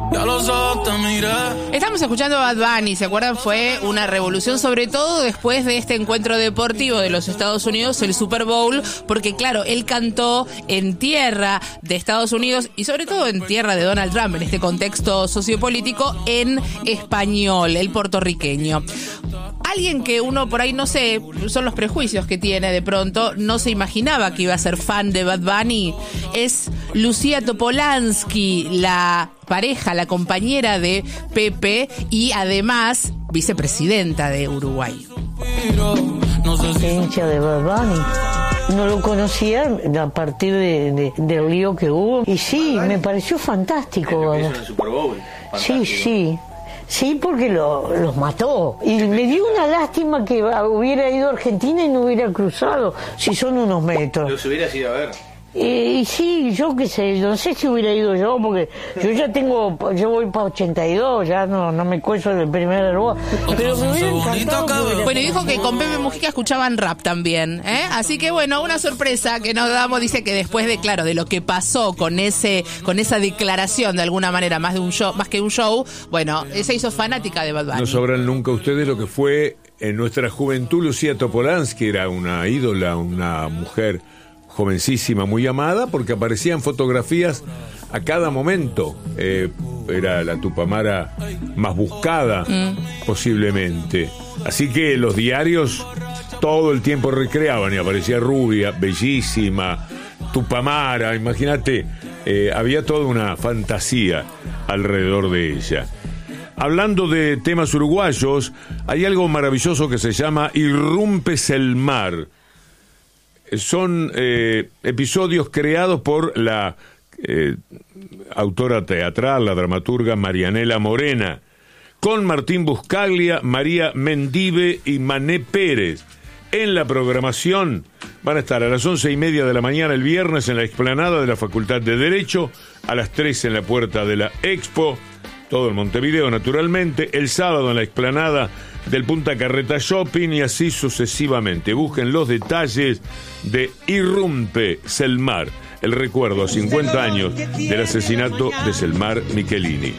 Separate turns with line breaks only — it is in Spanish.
Ya los ojos te miré.
Estamos escuchando a Bad Bunny, ¿se acuerdan? Fue una revolución, sobre todo después de este encuentro deportivo de los Estados Unidos, el Super Bowl, porque claro, él cantó en tierra de Estados Unidos y sobre todo en tierra de Donald Trump, en este contexto sociopolítico, en español, el puertorriqueño. Alguien que uno por ahí, no sé, son los prejuicios que tiene de pronto, no se imaginaba que iba a ser fan de Bad Bunny, es Lucía Topolansky, la pareja, la compañera de Pepe y además vicepresidenta de Uruguay.
Hincha de Bad Bunny. No lo conocía a partir del lío que hubo. Y sí, me pareció fantástico.
En el Super Bowl.
Sí. Sí, porque los mató. Y me dio una lástima que hubiera ido a Argentina y no hubiera cruzado, si son unos metros.
¿Los hubieras ido a ver?
Y sí, yo qué sé, no sé si hubiera ido yo, porque yo voy para 82, ya no me cueso del primer lugar, pero me hubiera encantado.
Bueno, y dijo que con Pepe Mujica escuchaban rap también, ¿eh? Así que bueno, una sorpresa que nos damos, dice que después de lo que pasó con esa declaración de alguna manera, más que un show, bueno, se hizo fanática de Bad Bunny.
No sabrán nunca ustedes lo que fue en nuestra juventud Lucía Topolansky, era una ídola, una mujer jovencísima, muy amada, porque aparecían fotografías a cada momento. Era la Tupamara más buscada, posiblemente. Así que los diarios todo el tiempo recreaban y aparecía rubia, bellísima, Tupamara, imagínate, había toda una fantasía alrededor de ella. Hablando de temas uruguayos, hay algo maravilloso que se llama Irrumpes el Mar. Son episodios creados por la autora teatral, la dramaturga Marianela Morena, con Martín Buscaglia, María Mendive y Mané Pérez. En la programación van a estar a las 11:30 de la mañana el viernes en la explanada de la Facultad de Derecho, a las 3 en la puerta de la Expo, todo en Montevideo naturalmente, el sábado en la explanada del Punta Carreta Shopping y así sucesivamente. Busquen los detalles de Irrumpe Selmar, el recuerdo a 50 años del asesinato de Selmar Michelini.